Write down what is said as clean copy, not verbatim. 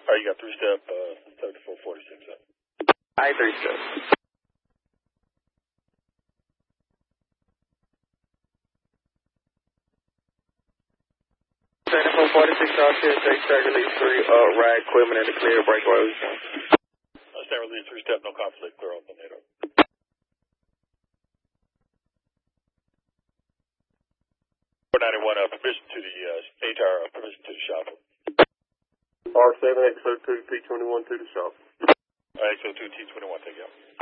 All right, you got 3-step, 7446, sir. I 3-step. 7446, all clear, take track release 3, ride equipment in the clear, break road. Stand release 3-step, no conflict, clear open, NATO. 491, permission to the A-tower, permission to the shop. R7, XO2, T21 to the shop. XO2, T21, take it out.